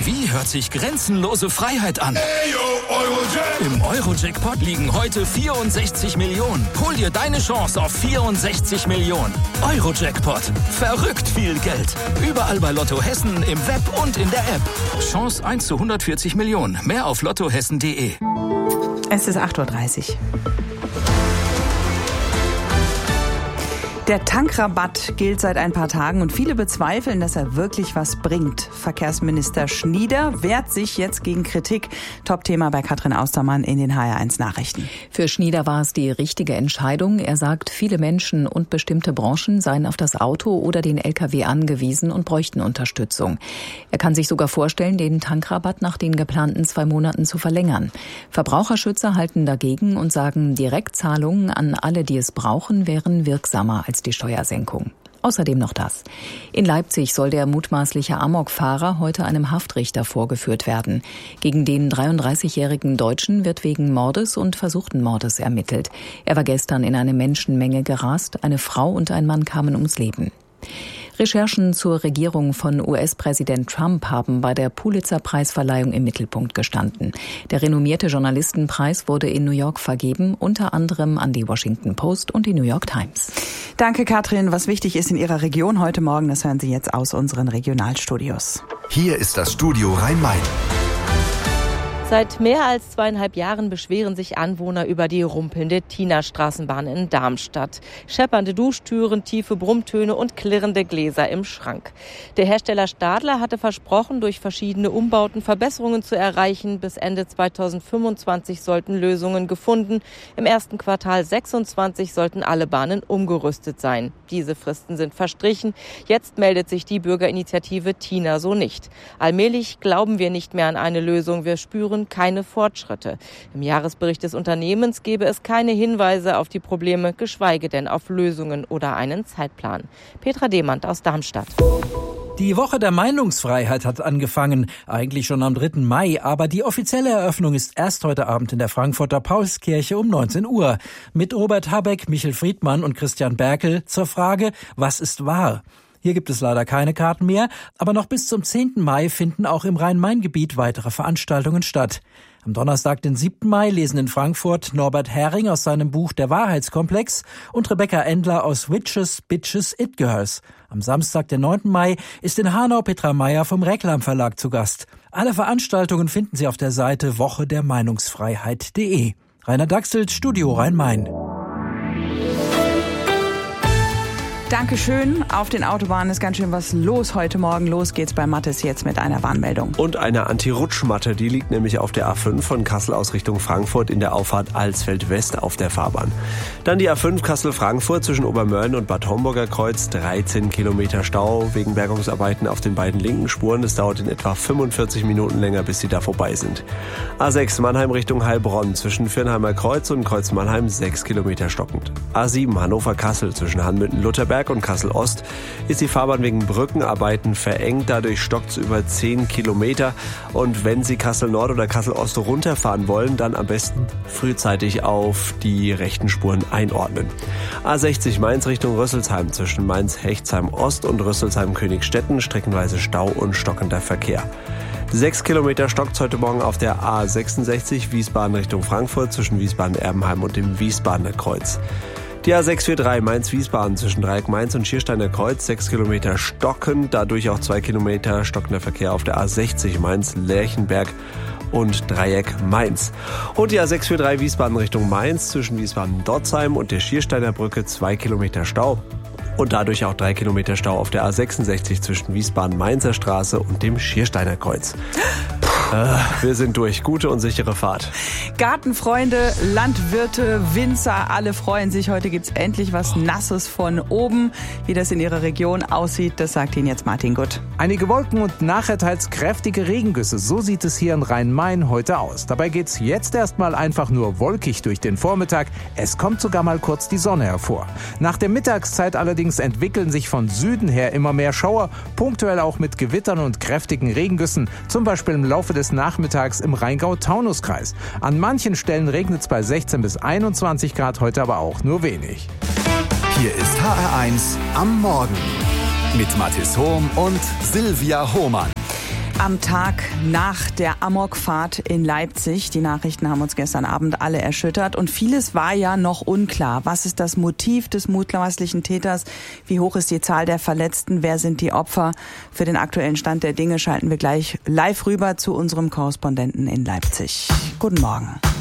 Wie hört sich grenzenlose Freiheit an? Im Euro-Jackpot liegen heute 64 Millionen. Hol dir deine Chance auf 64 Millionen. Euro-Jackpot. Verrückt viel Geld. Überall bei Lotto Hessen, im Web und in der App. Chance 1 zu 140 Millionen. Mehr auf lottohessen.de. Es ist 8.30 Uhr. Der Tankrabatt gilt seit ein paar Tagen und viele bezweifeln, dass er wirklich was bringt. Verkehrsminister Schnieder wehrt sich jetzt gegen Kritik. Top-Thema bei Katrin Austermann in den HR1 Nachrichten. Für Schnieder war es die richtige Entscheidung. Er sagt, viele Menschen und bestimmte Branchen seien auf das Auto oder den Lkw angewiesen und bräuchten Unterstützung. Er kann sich sogar vorstellen, den Tankrabatt nach den geplanten 2 Monaten zu verlängern. Verbraucherschützer halten dagegen und sagen, Direktzahlungen an alle, die es brauchen, wären wirksamer als die Steuersenkung. Außerdem noch das. In Leipzig soll der mutmaßliche Amokfahrer heute einem Haftrichter vorgeführt werden. Gegen den 33-jährigen Deutschen wird wegen Mordes und versuchten Mordes ermittelt. Er war gestern in eine Menschenmenge gerast. Eine Frau und ein Mann kamen ums Leben. Recherchen zur Regierung von US-Präsident Trump haben bei der Pulitzer-Preisverleihung im Mittelpunkt gestanden. Der renommierte Journalistenpreis wurde in New York vergeben, unter anderem an die Washington Post und die New York Times. Danke, Katrin. Was wichtig ist in Ihrer Region heute Morgen, das hören Sie jetzt aus unseren Regionalstudios. Hier ist das Studio Rhein-Main. Seit mehr als 2,5 Jahren beschweren sich Anwohner über die rumpelnde Tina-Straßenbahn in Darmstadt. Scheppernde Duschtüren, tiefe Brummtöne und klirrende Gläser im Schrank. Der Hersteller Stadler hatte versprochen, durch verschiedene Umbauten Verbesserungen zu erreichen. Bis Ende 2025 sollten Lösungen gefunden. Im ersten Quartal 26 sollten alle Bahnen umgerüstet sein. Diese Fristen sind verstrichen. Jetzt meldet sich die Bürgerinitiative Tina so nicht. Allmählich glauben wir nicht mehr an eine Lösung. Wir spüren keine Fortschritte. Im Jahresbericht des Unternehmens gebe es keine Hinweise auf die Probleme, geschweige denn auf Lösungen oder einen Zeitplan. Petra Demand aus Darmstadt. Die Woche der Meinungsfreiheit hat angefangen, eigentlich schon am 3. Mai, aber die offizielle Eröffnung ist erst heute Abend in der Frankfurter Paulskirche um 19 Uhr. Mit Robert Habeck, Michel Friedmann und Christian Berkel zur Frage, was ist wahr? Hier gibt es leider keine Karten mehr, aber noch bis zum 10. Mai finden auch im Rhein-Main-Gebiet weitere Veranstaltungen statt. Am Donnerstag, den 7. Mai, lesen in Frankfurt Norbert Hering aus seinem Buch Der Wahrheitskomplex und Rebecca Endler aus Witches, Bitches, It Girls. Am Samstag, den 9. Mai, ist in Hanau Petra Meyer vom Reklam Verlag zu Gast. Alle Veranstaltungen finden Sie auf der Seite wochedermeinungsfreiheit.de. Rainer Dachselt, Studio Rhein-Main. Dankeschön. Auf den Autobahnen ist ganz schön was los heute Morgen. Los geht's bei Mattes jetzt mit einer Warnmeldung. Und eine Anti-Rutschmatte, die liegt nämlich auf der A5 von Kassel aus Richtung Frankfurt in der Auffahrt Alsfeld West auf der Fahrbahn. Dann die A5 Kassel-Frankfurt zwischen Obermörlen und Bad Homburger Kreuz, 13 Kilometer Stau wegen Bergungsarbeiten auf den beiden linken Spuren. Es dauert in etwa 45 Minuten länger, bis sie da vorbei sind. A6 Mannheim Richtung Heilbronn zwischen Firnheimer Kreuz und Kreuz Mannheim 6 Kilometer stockend. A7 Hannover-Kassel zwischen Hanmüttel-Lutherberg und Kassel-Ost ist die Fahrbahn wegen Brückenarbeiten verengt. Dadurch stockt es über 10 Kilometer. Und wenn Sie Kassel-Nord oder Kassel-Ost runterfahren wollen, dann am besten frühzeitig auf die rechten Spuren einordnen. A60 Mainz Richtung Rüsselsheim zwischen Mainz-Hechtsheim-Ost und Rüsselsheim-Königstetten streckenweise Stau und stockender Verkehr. 6 Kilometer stockt heute Morgen auf der A66 Wiesbaden Richtung Frankfurt zwischen Wiesbaden-Erbenheim und dem Wiesbadener Kreuz. Die A643 Mainz-Wiesbaden zwischen Dreieck Mainz und Schiersteiner Kreuz, 6 Kilometer stockend, dadurch auch 2 Kilometer stockender Verkehr auf der A60 Mainz-Lerchenberg und Dreieck Mainz. Und die A643 Wiesbaden Richtung Mainz zwischen Wiesbaden-Dotzheim und der Schiersteiner Brücke, 2 Kilometer Stau. Und dadurch auch 3 Kilometer Stau auf der A66 zwischen Wiesbaden-Mainzer Straße und dem Schiersteiner Kreuz. Wir sind durch. Gute und sichere Fahrt. Gartenfreunde, Landwirte, Winzer, alle freuen sich. Heute gibt's endlich was Nasses von oben. Wie das in Ihrer Region aussieht, das sagt Ihnen jetzt Martin Gutt. Einige Wolken und nachher teils kräftige Regengüsse. So sieht es hier in Rhein-Main heute aus. Dabei geht's jetzt erstmal einfach nur wolkig durch den Vormittag. Es kommt sogar mal kurz die Sonne hervor. Nach der Mittagszeit allerdings entwickeln sich von Süden her immer mehr Schauer, punktuell auch mit Gewittern und kräftigen Regengüssen, zum Beispiel im Laufe des Nachmittags im Rheingau-Taunus-Kreis. An manchen Stellen regnet es bei 16 bis 21 Grad, heute aber auch nur wenig. Hier ist HR1 am Morgen mit Mathis Hohm und Silvia Hohmann. Am Tag nach der Amokfahrt in Leipzig. Die Nachrichten haben uns gestern Abend alle erschüttert und vieles war ja noch unklar. Was ist das Motiv des mutmaßlichen Täters? Wie hoch ist die Zahl der Verletzten? Wer sind die Opfer? Für den aktuellen Stand der Dinge schalten wir gleich live rüber zu unserem Korrespondenten in Leipzig. Guten Morgen.